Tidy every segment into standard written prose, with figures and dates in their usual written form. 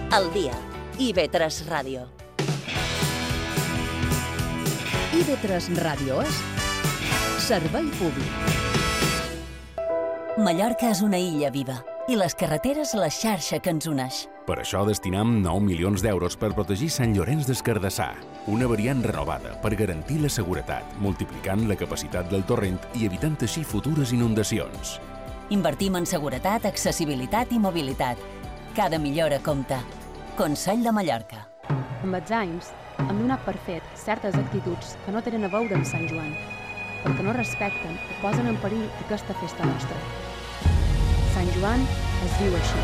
Al dia. IB3 Ràdio. IB3 Ràdio és servei públic. Mallorca és una illa viva i les carreteres la xarxa que ens uneix. Per això destinam 9 milions d'euros per protegir Sant Llorenç des Cardassar, una variant renovada per garantir la seguretat, multiplicant la capacitat del torrent i evitant així futures inundacions. Invertim en seguretat, accessibilitat i mobilitat. Cada millora compta. Consell de Mallorca. Amb els anys, hem donat per fet certes actituds que no tenen a veure amb Sant Joan, perquè no respecten o posen en perill aquesta festa nostra. Sant Joan es viu així.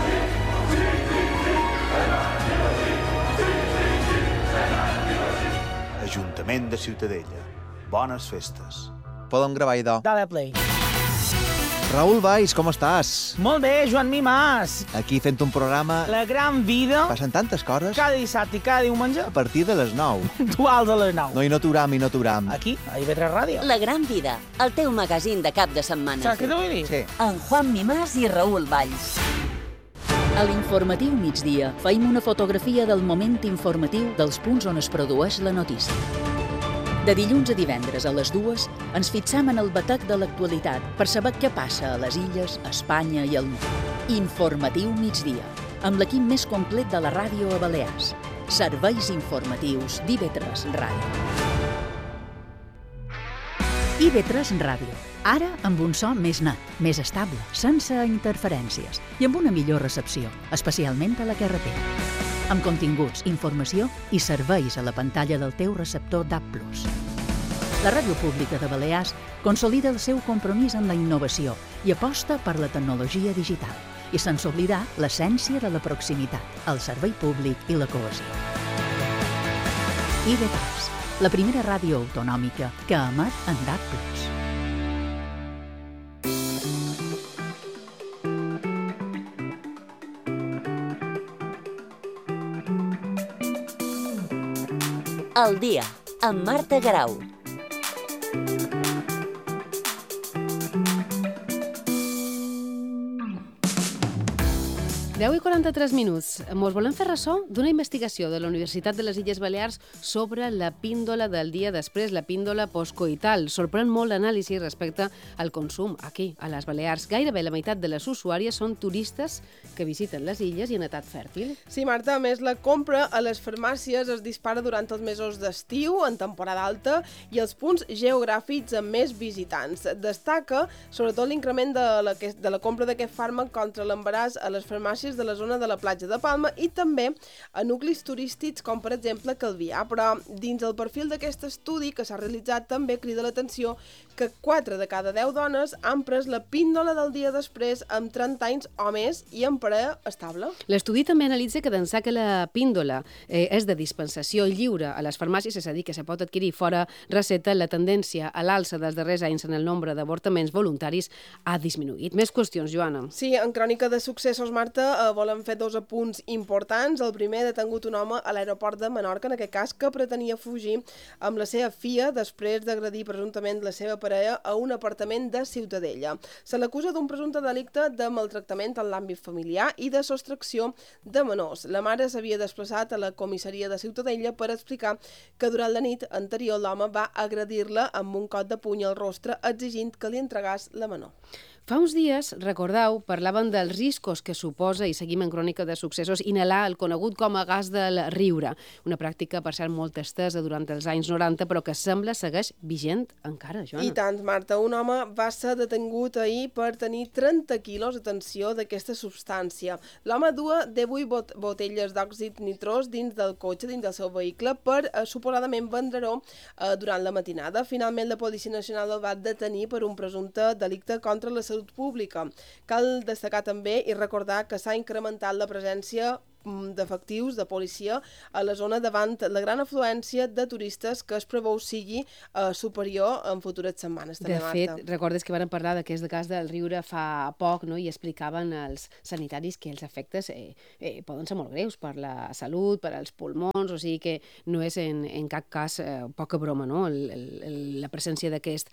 Ajuntament de Ciutadella. Bones festes. Podem gravar, idò. Dale play. Raül Valls, com estàs? Molt bé, Joan Mimàs. Aquí fent un programa... La gran vida. Passen tantes coses. Cada dissabte i cada diumenge. A partir de les 9. Puntuals a les 9. No, i no t'uram. Aquí, a IB3 Ràdio. La gran vida, el teu magazín de cap de setmana. Saps què t'ho vull dir? Sí. En Juan Mimàs i Raül Valls. A l'informatiu migdia feim una fotografia del moment informatiu dels punts on es produeix la notícia. De dilluns a divendres a les 2 ens fixam en el batec de l'actualitat per saber què passa a les illes, a Espanya i al món. Informatiu migdia, amb l'equip més complet de la ràdio a Balears. Serveis informatius d'IB3 Ràdio. IB3 Ràdio, ara amb un so més net, més estable, sense interferències i amb una millor recepció, especialment a la carretera. Amb continguts, informació i serveis a la pantalla del teu receptor DAB+. La Ràdio Pública de Balears consolida el seu compromís amb la innovació i aposta per la tecnologia digital, i sense oblidar l'essència de la proximitat, el servei públic i la cohesió. IB3, la primera ràdio autonòmica que emet en DAB+. Al dia, amb Marta Garau. Deu i 43 minuts. Mos volem fer ressò d'una investigació de la Universitat de les Illes Balears sobre la píndola del dia després, la píndola postcoital. Sorprèn molt l'anàlisi respecte al consum aquí, a les Balears. Gairebé la meitat de les usuàries són turistes que visiten les illes i en edat fèrtil. Sí, Marta, a més, la compra a les farmàcies es dispara durant els mesos d'estiu, en temporada alta, i els punts geogràfics amb més visitants. Destaca, sobretot, l'increment de la compra d'aquest fàrmac contra l'embaràs a les farmàcies de la zona de la platja de Palma i també a nuclis turístics com, per exemple, Calvià. Però dins el perfil d'aquest estudi que s'ha realitzat també crida l'atenció que 4 de cada 10 dones han pres la píndola del dia després amb 30 anys o més i en parella estable. L'estudi també analitza que d'ençà que la píndola és de dispensació lliure a les farmàcies, és a dir, que se pot adquirir fora recepta, la tendència a l'alça dels darrers anys en el nombre d'avortaments voluntaris ha disminuït. Més qüestions, Joana. Sí, en Crònica de Successos, Marta, volem fer 2 apunts importants. El primer, detengut un home a l'aeroport de Menorca, en aquest cas, que pretenia fugir amb la seva filla després d'agredir presumptament la seva parella a un apartament de Ciutadella. Se l'acusa d'un presumpte delicte de maltractament en l'àmbit familiar i de sostracció de menors. La mare s'havia desplaçat a la comissaria de Ciutadella per explicar que durant la nit anterior l'home va agredir-la amb un cop de puny al rostre exigint que li entregàs la menor. Fa uns dies, recordeu, parlaven dels riscos que suposa, i seguim en Crònica de Successos, inhalar el conegut com a gas del riure, una pràctica, per cert, molt estesa durant els anys 90, però que sembla segueix vigent encara, Joana. I tant, Marta. Un home va ser detengut ahir per tenir 30 quilos, atenció, d'aquesta substància. L'home duia 18 botelles d'òxid nitrós dins del cotxe, dins del seu vehicle, per suposadament vendre-ho durant la matinada. Finalment, la Policia Nacional el va detenir per un presumpte delicte contra la salut pública. Cal destacar també i recordar que s'ha incrementat la presència d'efectius de policia a la zona davant la gran afluència de turistes que es preveu sigui superior en futures setmanes. De fet, recordes que van parlar d'aquest cas del riure fa poc, no? I explicaven als sanitaris que els efectes poden ser molt greus per la salut, per als pulmons, o sigui que no és en cap cas poca broma, no? La presència d'aquest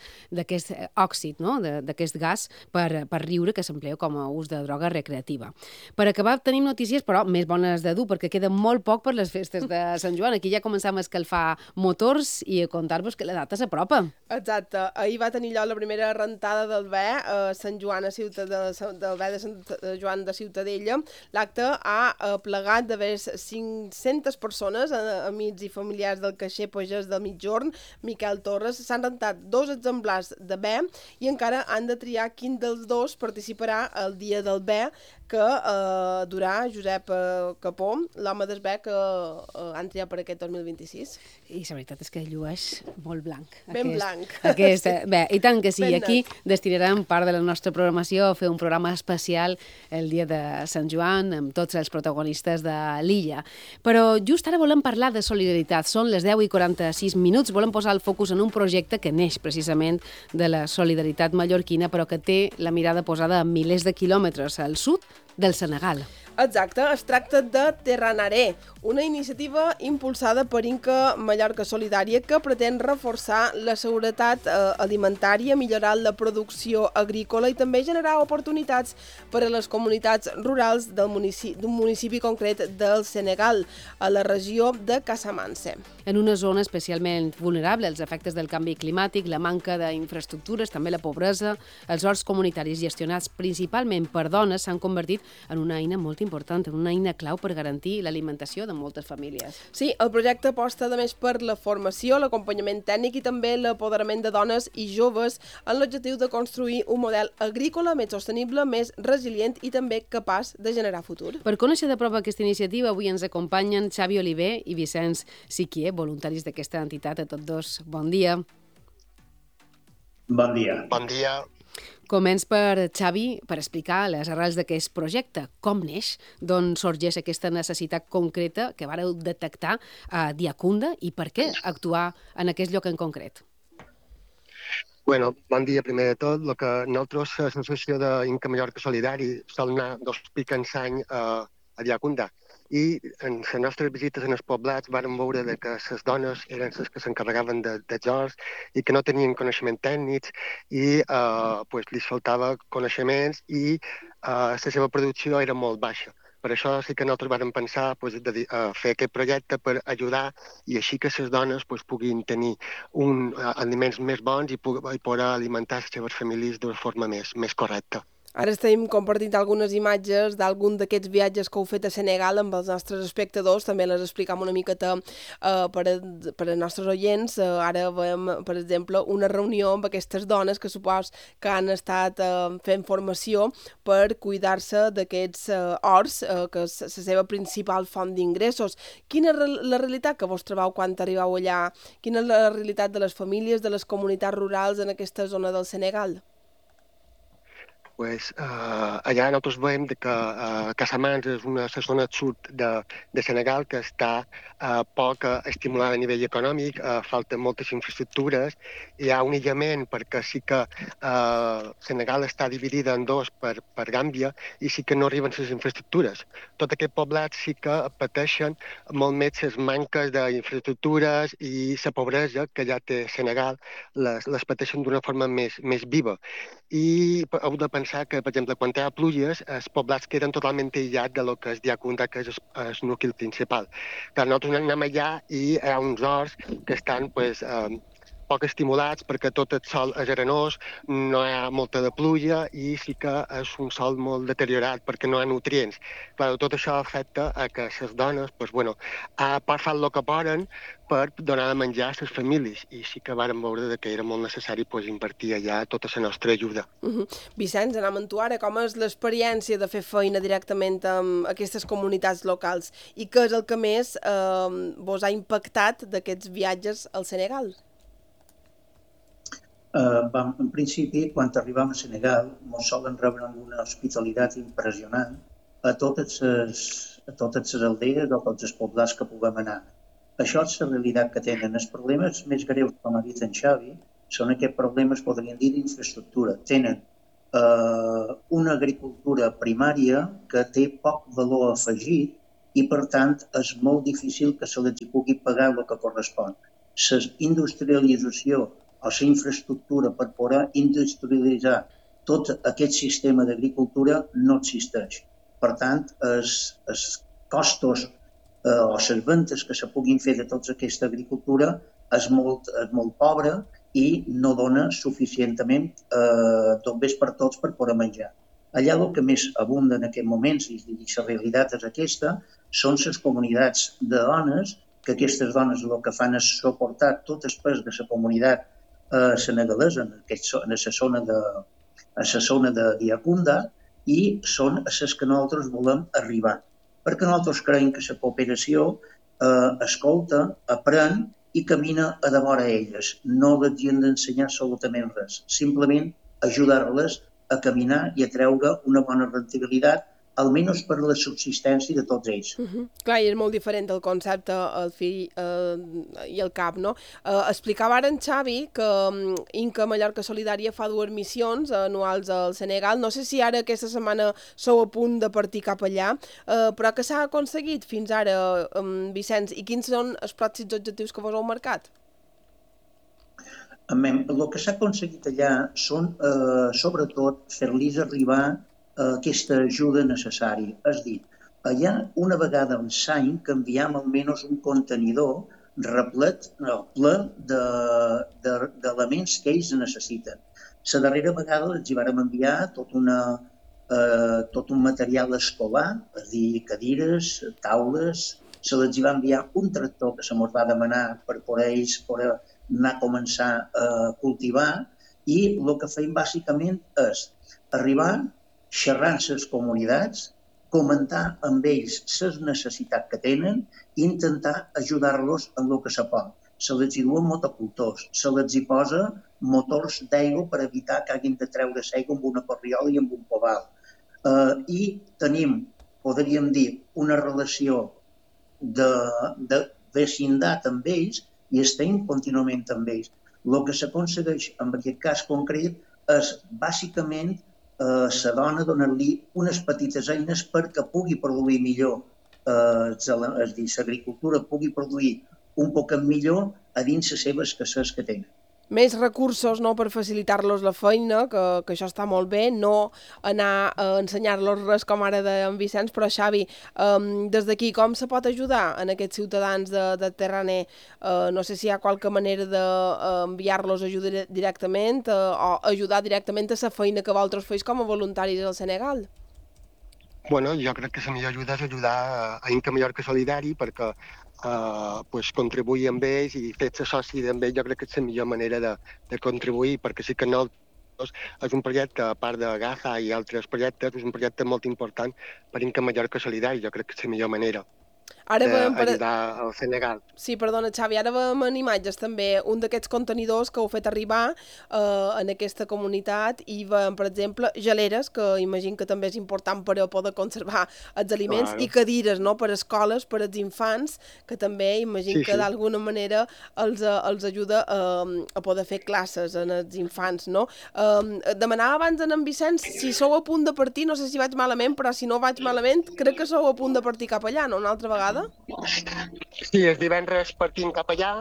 òxid, no? D'aquest gas per riure que s'emplea com a ús de droga recreativa. Per acabar, tenim notícies, però més bones ganes de dur, perquè queda molt poc per les festes de Sant Joan. Aquí ja començam a escalfar motors i a contar-vos que la data s'apropa. Exacte. Ahir va tenir lloc la primera rentada del Be a Sant Joan, del Be de Sant Joan de Ciutadella. L'acte ha plegat d'haver 500 persones, amics i familiars del caixer pagès del Migjorn, Miquel Torres. S'han rentat 2 exemplars de Be i encara han de triar quin dels dos participarà el dia del Be, que durà Josep Capó, l'home del Be que han triat per aquest 2026. I la veritat és que llueix molt blanc. Ben blanc. Bé, i tant que sí. Ben Aquí destinarem part de la nostra programació a fer un programa especial el dia de Sant Joan amb tots els protagonistes de l'illa. Però just ara volem parlar de solidaritat. Són les 10:46. Volem posar el focus en un projecte que neix precisament de la solidaritat mallorquina, però que té la mirada posada a milers de quilòmetres al sud del Senegal. Exacte, es tracta de Terranaré, una iniciativa impulsada per Inca Mallorca Solidària que pretén reforçar la seguretat alimentària, millorar la producció agrícola i també generar oportunitats per a les comunitats rurals d'un municipi concret del Senegal, a la regió de Casamance. En una zona especialment vulnerable als efectes del canvi climàtic, la manca d'infraestructures, també la pobresa, els horts comunitaris gestionats principalment per dones s'han convertit en una eina molt important, en una eina clau per garantir l'alimentació de moltes famílies. Sí, el projecte aposta a més per la formació, l'acompanyament tècnic i també l'apoderament de dones i joves en l'objectiu de construir un model agrícola més sostenible, més resilient i també capaç de generar futur. Per conèixer de prop aquesta iniciativa, avui ens acompanyen Xavi Oliver i Vicenç Siquier, voluntaris d'aquesta entitat. A tots dos, bon dia. Bon dia. Bon dia. Començ per Xavi, per explicar les arrels d'aquest projecte. Com neix? D'on sorgeix aquesta necessitat concreta que vareu detectar a Diacunda i per què actuar en aquest lloc en concret? Bueno, bon dia primer de tot. El que nosaltres, l'associació d'Inca Mallorca Solidari, sol anar 2 pics any a Diacunda. I en les nostres visites en els poblats vàrem veure que les dones eren les que s'encarregaven dels horts i que no tenien coneixements tècnics i li faltava coneixements i la seva producció era molt baixa. Per això sí que nosaltres vàrem pensar de fer aquest projecte per ajudar i així que les dones puguin tenir aliments més bons i poder alimentar les seves famílies d'una forma més correcta. Ara estem compartint algunes imatges d'algun d'aquests viatges que heu fet a Senegal amb els nostres espectadors, també les explicam una miqueta per als nostres oients. Ara veiem, per exemple, una reunió amb aquestes dones que supos que han estat fent formació per cuidar-se d'aquests horts, que és la seva principal font d'ingressos. Quina és la realitat que vos trobeu quan arribeu allà? Quina és la realitat de les famílies, de les comunitats rurals en aquesta zona del Senegal? Allà nosaltres veiem que Casamance és una zona sud de Senegal que està poc estimulada a nivell econòmic, falten moltes infraestructures, hi ha un aïllament perquè sí que Senegal està dividida en dos per Gàmbia i sí que no arriben les infraestructures. Tot aquest poblat sí que pateixen molt més les manques d'infraestructures i la pobresa que ja té Senegal, les pateixen d'una forma més viva. I heu de pensar que, per exemple, quan hi ha pluges, els poblats queden totalment aïllats de lo que és Diacunda, que és el nucli principal. Nosaltres anem allà i hi ha uns horts que estan poc estimulats perquè tot el sòl és arenós, no hi ha molta de pluja i sí que és un sòl molt deteriorat perquè no hi ha nutrients. Tot això afecta a que les dones a part fan el que poden per donar de menjar a les famílies i sí que vàrem veure que era molt necessari invertir allà tota la nostra ajuda. Vicenç, anem amb tu ara. Com és l'experiència de fer feina directament amb aquestes comunitats locals i què és el que més vos ha impactat d'aquests viatges al Senegal? En principi, quan arribem a Senegal, ens solen rebre amb una hospitalitat impressionant a totes les aldees o tots els poblats que puguem anar. Això és la realitat que tenen. Els problemes més greus, com ha dit en Xavi, són aquests problemes, podríem dir, d'infraestructura. Tenen una agricultura primària que té poc valor afegit i, per tant, és molt difícil que se les pugui pagar el que correspon. La industrialització o la infraestructura per poder industrialitzar tot aquest sistema d'agricultura no existeix. Per tant, és costos o les ventes que se puguin fer de tota aquesta agricultura és molt pobra i no dona suficientment tombés per tots per poder menjar. Allà el que més abunda en aquests moments, i la realitat és aquesta, són les comunitats de dones, que aquestes dones el que fan és suportar tot el pes de la comunitat senegalesa en la zona de Diakunda, i són a les que nosaltres volem arribar. Perquè nosaltres creiem que la cooperació escolta, aprèn i camina a devora elles. No les hem d'ensenyar absolutament res, simplement ajudar-les a caminar i a treure una bona rendibilitat, almenys per la subsistència de tots ells. Clar, i és molt diferent el concepte al fi i al cap, no? Explicava ara en Xavi que Inca Mallorca Solidària fa 2 missions anuals al Senegal. No sé si ara aquesta setmana sou a punt de partir cap allà, però què s'ha aconseguit fins ara, Vicenç? I quins són els pròxims objectius que vos heu marcat? El que s'ha aconseguit allà són, sobretot, fer-los arribar aquesta ajuda necessària. És a dir, allà una vegada a l'any que enviem almenys un contenidor ple d'elements que ells necessiten. La darrera vegada els hi vàrem enviar tot un material escolar, és a dir, cadires, taules, se les hi va enviar un tractor que se mos va demanar per poder ells anar a començar a cultivar, i el que feim bàsicament és arribar, xerrar amb les comunitats, comentar amb ells les necessitats que tenen i intentar ajudar-los en el que se pot. Se les hi duen motocultors, se les hi posa motors d'aigua per evitar que hagin de treure l'aigua amb una corriola i amb un pobal. I tenim, podríem dir, una relació de vecindat amb ells i estem contínuament amb ells. El que s'aconsegueix en aquest cas concret és bàsicament la dona donar-li unes petites eines perquè pugui produir millor, és a dir, l'agricultura pugui produir un poc millor a dins les seves escasses que tenen. Més recursos, no?, per facilitar-los la feina, que això està molt bé, no anar a ensenyar-los res com ara d'en Vicenç, però Xavi, des d'aquí com se pot ajudar en aquests ciutadans de Terraner? No sé si hi ha qualque manera d'enviar-los ajuda directament o ajudar directament a la feina que vosaltres feis com a voluntaris al Senegal. Bueno, jo crec que la millor ajuda és ajudar a Inca Mallorca Solidari, perquè contribuir amb ells i fer-se soci amb ells, jo crec que és la millor manera de contribuir, perquè sí que no és un projecte, a part de Gaza i altres projectes, és un projecte molt important per Inca Mallorca Solidari. Jo crec que és la millor manera d'ajudar al Senegal. Sí, perdona, Xavi, ara veiem en imatges també un d'aquests contenidors que heu fet arribar en aquesta comunitat i veiem, per exemple, geleres, que imagino que també és important per a poder conservar els aliments, i cadires, no?, per a escoles, per als infants, que també imagino que d'alguna manera els ajuda a poder fer classes en els infants, no? Demanava abans en Vicenç si sou a punt de partir, no sé si vaig malament, però si no vaig malament, crec que sou a punt de partir cap allà, no?, una altra vegada? Sí, el divendres partim cap allà.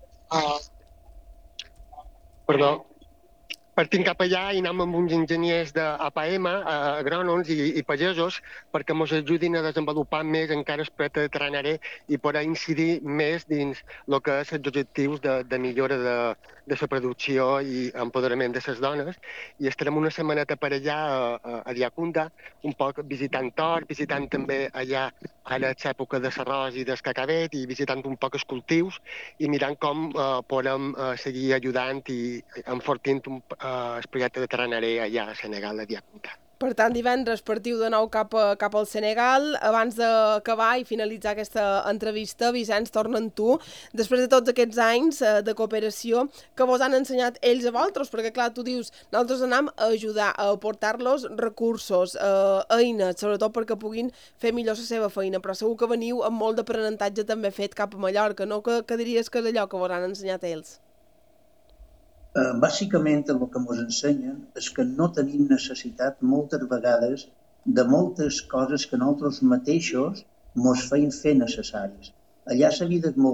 Partim cap allà i anem amb uns enginyers d'APM, agrònoms i pagesos, perquè ens ajudin a desenvolupar més encara el projecte de Terraner i poder incidir més dins el que és els objectius de millora de la producció i empoderament de les dones. I estarem una setmaneta per allà a Diakunda, un poc visitant Tor, visitant també allà ara l'època de l'arròs i del cacavet, i visitant un poc els cultius i mirant com podem seguir ajudant i enfortint el projecte de Terraner allà a Senegal, a Diakunda. Per tant, divendres partiu de nou cap al Senegal. Abans d'acabar i finalitzar aquesta entrevista, Vicenç, torna amb tu. Després de tots aquests anys de cooperació, que vos han ensenyat ells a vosaltres? Perquè, clar, tu dius, nosaltres anem a ajudar, a aportar-los recursos, eines, sobretot perquè puguin fer millor la seva feina, però segur que veniu amb molt d'aprenentatge també fet cap a Mallorca, no? Què diries que és allò que vos han ensenyat ells? Bàsicament, el que ens ensenyen és que no tenim necessitat moltes vegades de moltes coses que nosaltres mateixos ens feim fer necessàries. Allà la vida és molt